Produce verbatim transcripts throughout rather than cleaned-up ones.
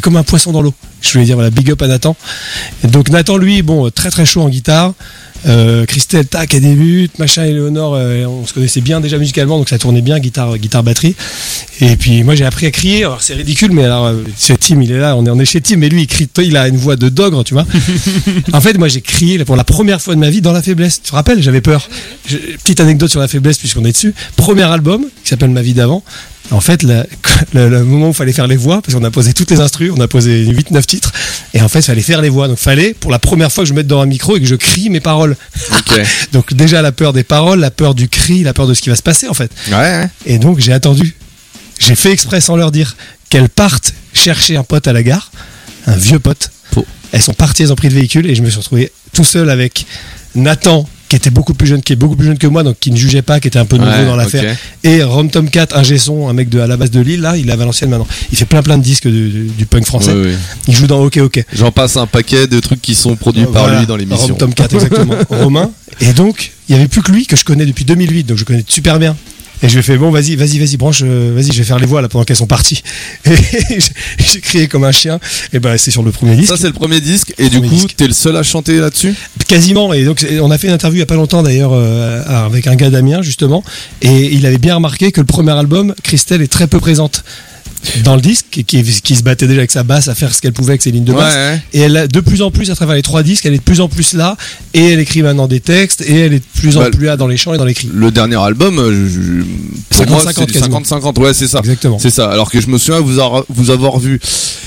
comme un poisson dans l'eau. Je voulais dire voilà, big up à Nathan. Et donc Nathan, lui, bon, très très chaud en guitare. Euh, Christelle, tac, elle débute, machin, Éléonore, euh, on se connaissait bien déjà musicalement, donc ça tournait bien, guitare, guitare, batterie. Et puis moi j'ai appris à crier. Alors c'est ridicule, mais alors chez Tim, il est là, on est, on est chez Tim, mais lui il crie, il a une voix de dogre, tu vois. En fait, moi j'ai crié pour la première fois de ma vie dans La Faiblesse. Tu te rappelles, j'avais peur. Je, petite anecdote sur La Faiblesse puisqu'on est dessus. Premier album qui s'appelle Ma vie d'avant. En fait, le, le, le moment où il fallait faire les voix, parce qu'on a posé toutes les instrus, on a posé huit neuf titres, et en fait, il fallait faire les voix. Donc, il fallait, pour la première fois que je me mette devant un micro et que je crie mes paroles. Okay. Donc, déjà, la peur des paroles, la peur du cri, la peur de ce qui va se passer, en fait. Ouais, ouais. Et donc, j'ai attendu. J'ai fait exprès sans leur dire qu'elles partent chercher un pote à la gare, un vieux pote. Oh. Elles sont parties, elles ont pris le véhicule, et je me suis retrouvé tout seul avec Nathan, qui était beaucoup plus jeune, qui est beaucoup plus jeune que moi, donc qui ne jugeait pas, qui était un peu nouveau ouais, dans l'affaire. Okay. Et Rom Tomcat, un Gesson, un mec de à la base de Lille, là, il est à Valenciennes maintenant. Il fait plein plein de disques du, du, du punk français. Oui, oui. Il joue dans OK OK. J'en passe un paquet de trucs qui sont produits euh, par voilà, lui dans l'émission. Rom Tomcat, exactement. Romain. Et donc, il n'y avait plus que lui que je connais depuis deux mille huit, donc je connais super bien. Et je lui ai fait bon vas-y vas-y vas-y branche euh, vas-y je vais faire les voix là pendant qu'elles sont parties. Et j'ai crié comme un chien. Et ben c'est sur le premier disque. Ça c'est le premier disque et du coup disque. T'es le seul à chanter là-dessus. Quasiment. Et donc on a fait une interview il y a pas longtemps d'ailleurs euh, avec un gars d'Amiens justement et il avait bien remarqué que le premier album Christelle est très peu présente dans le disque, qui, qui, qui se battait déjà avec sa basse à faire ce qu'elle pouvait avec ses lignes de basse. Ouais, ouais. Et elle, de plus en plus, à travers les trois disques, elle est de plus en plus là, et elle écrit maintenant des textes, et elle est de plus en bah, plus là dans les chants et dans les cris. Le dernier album, je, pour cinquante, moi, c'est du cinquante cinquante, ouais, c'est ça. Exactement. C'est ça. Alors que je me souviens vous, avoir, vous avoir vu.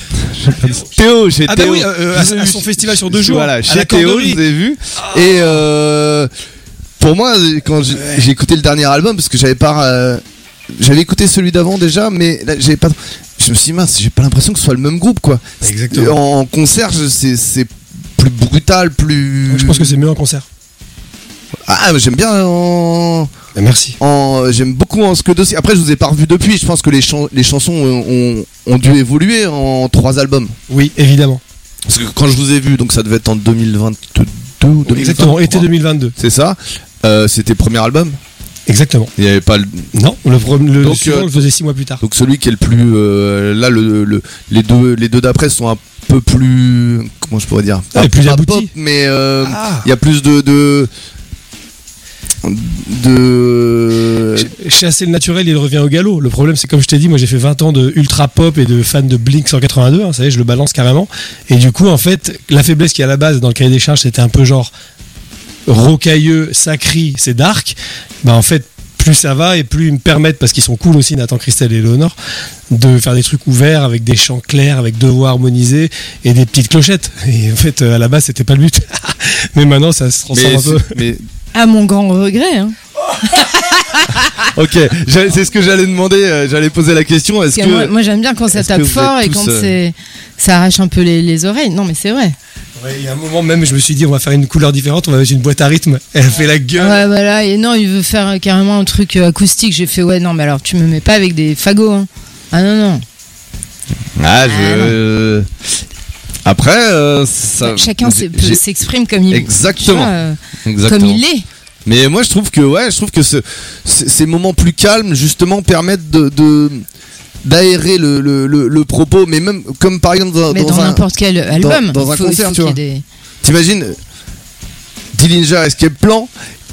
Théo, j'ai ah Théo. Bah oui, euh, à, à son festival sur deux jours. Voilà, chez Théo, je vous ai vu. Oh. Et euh, pour moi, quand j'ai, ouais. j'ai écouté le dernier album, parce que j'avais pas. Euh, J'avais écouté celui d'avant déjà, mais là, j'avais pas. Je me suis dit mince, j'ai pas l'impression que ce soit le même groupe quoi. Exactement. En concert, c'est c'est plus brutal, plus. Je pense que c'est mieux en concert. Ah, j'aime bien en. Merci. En... J'aime beaucoup en ce que dossier. Après, je vous ai pas revu depuis. Je pense que les, chan... les chansons ont... ont dû évoluer en trois albums. Oui, évidemment. Parce que quand je vous ai vu, donc ça devait être en deux mille vingt-deux ou deux mille vingt-trois. Exactement, été deux mille vingt-deux. C'est ça. Euh, c'était le premier album. Exactement. Il n'y avait pas le. Non, le, le, donc, le suivant, euh, on le faisait six mois plus tard. Donc celui qui est le plus. Euh, là, le, le, les deux, les deux d'après sont un peu plus. Comment je pourrais dire ah, plus aboutis. Pop, mais il euh, ah. y a plus de. de de chasser le naturel, il revient au galop. Le problème, c'est comme je t'ai dit, moi j'ai fait vingt ans de ultra pop et de fan de Blink cent quatre-vingt-deux, hein, ça y est, je le balance carrément. Et du coup, en fait, La Faiblesse qui est à la base dans le cahier des charges, c'était un peu genre rocailleux, sacré, c'est dark. Bah en fait, plus ça va et plus ils me permettent, parce qu'ils sont cool aussi, Nathan, Christelle et Éléonore, de faire des trucs ouverts avec des chants clairs, avec deux voix harmonisées et des petites clochettes. Et en fait, à la base, c'était pas le but. Mais maintenant, ça se transforme mais un peu. Mais... À mon grand regret. Hein. Ok, c'est ce que j'allais demander. Euh, j'allais poser la question. Est-ce que, que moi, moi, j'aime bien quand ça tape fort et quand euh... c'est, ça arrache un peu les, les oreilles. Non, mais c'est vrai. Ouais, il y a un moment même, je me suis dit, on va faire une couleur différente, on va mettre une boîte à rythme. Elle fait la gueule. Ouais, voilà. Et non, il veut faire carrément un truc acoustique. J'ai fait, ouais, non, mais alors tu me mets pas avec des fagots. Hein. Ah non, non. Ah, je. Ah, Après, euh, ça. Chacun s'exprime comme il. Exactement. Vois, euh, Exactement. Comme il est. Mais moi, je trouve que, ouais, je trouve que ce, ces moments plus calmes, justement, permettent de. de d'aérer le, le, le, le propos, mais même comme par exemple dans, mais dans, dans n'importe quel album, dans, dans un faut, concert, faut tu vois. Des... T'imagines Dillinger Escape Plan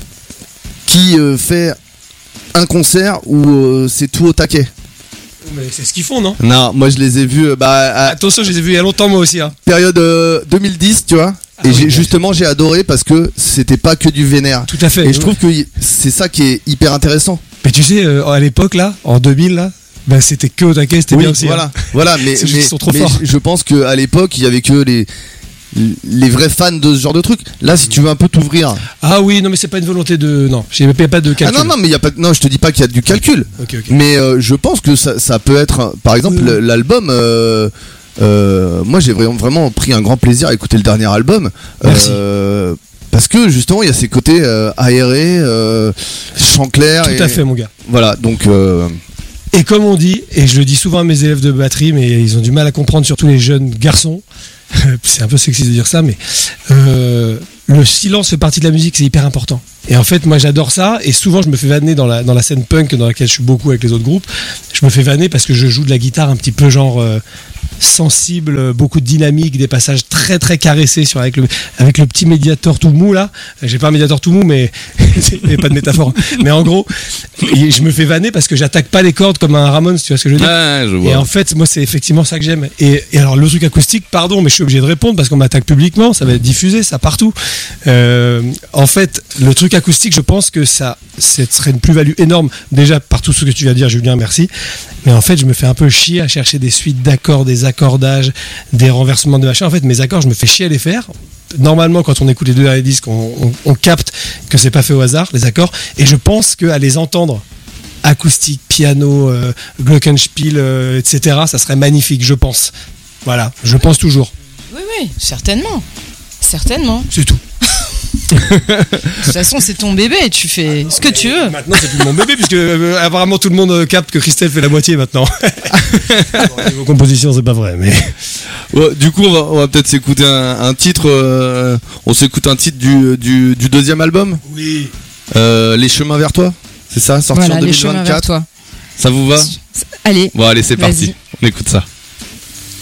qui euh, fait un concert où euh, c'est tout au taquet. Mais c'est ce qu'ils font, non? Non, moi je les ai vus. Bah, à... Attention, je les ai vus il y a longtemps, moi aussi. Hein. Période euh, deux mille dix, tu vois. Ah, et oui, j'ai, oui. justement, j'ai adoré parce que c'était pas que du vénère. Tout à fait. Et oui. je trouve que c'est ça qui est hyper intéressant. Mais tu sais, euh, à l'époque, là, en deux mille, là. Bah c'était que au taquet, c'était oui, bien aussi. Voilà, hein. voilà, mais, mais, sont trop mais forts. je pense qu'à l'époque, il y avait que les, les vrais fans de ce genre de truc. Là, si tu veux un peu t'ouvrir. Ah oui, non, mais c'est pas une volonté de. Non, il n'y a pas de calcul. Ah non, non, mais il y a pas. Non, je te dis pas qu'il y a du calcul. Okay, okay. Mais euh, je pense que ça, ça peut être. Par exemple, oui. l'album. Euh, euh, moi, j'ai vraiment, vraiment pris un grand plaisir à écouter le dernier album. Merci. Euh, Parce que justement, il y a ces côtés euh, aérés, euh, chant clair. Tout et, à fait, mon gars. Voilà, donc. Euh, Et comme on dit, et je le dis souvent à mes élèves de batterie, mais ils ont du mal à comprendre, surtout les jeunes garçons, c'est un peu sexiste de dire ça, mais euh, le silence fait partie de la musique, c'est hyper important. Et en fait, moi j'adore ça, et souvent je me fais vanner dans la, dans la scène punk dans laquelle je suis beaucoup avec les autres groupes, je me fais vanner parce que je joue de la guitare un petit peu genre... Euh, sensible, beaucoup de dynamique, des passages très très caressés sur avec le avec le petit médiator tout mou là. J'ai pas un médiator tout mou, mais il n'y a pas de métaphore. Mais en gros, je me fais vanner parce que j'attaque pas les cordes comme un Ramones, tu vois ce que je veux dire? Ouais, je vois. Et en fait, moi, c'est effectivement ça que j'aime. Et, et alors, le truc acoustique, pardon, mais je suis obligé de répondre parce qu'on m'attaque publiquement, ça va être diffusé, ça partout. Euh, en fait, le truc acoustique, je pense que ça, ce serait une plus-value énorme. Déjà, par tout ce que tu viens de dire, Julien, merci. Mais en fait, je me fais un peu chier à chercher des suites d'accords, des accordages, des renversements de machin. En fait, mes accords, je me fais chier à les faire. Normalement, quand on écoute les deux derniers disques, on, on, on capte que c'est pas fait au hasard, les accords. Et je pense qu'à les entendre, acoustique, piano, euh, glockenspiel, euh, et cetera, ça serait magnifique, je pense. Voilà, je pense toujours. Oui, oui, certainement. Certainement. C'est tout. De toute façon, c'est ton bébé, tu fais ah, ce que tu veux. Maintenant, c'est plus mon bébé, puisque euh, apparemment tout le monde capte que Christelle fait la moitié maintenant. Bon, niveau composition, c'est pas vrai, mais. Ouais, du coup, on va, on va peut-être s'écouter un, un titre. Euh, on s'écoute un titre du, du, du deuxième album. Oui. Euh, Les chemins vers toi, c'est ça, sorti voilà, en deux mille vingt-quatre. Les chemins vers toi. Ça vous va? Allez. Bon, allez, c'est Vas-y. parti. On écoute ça.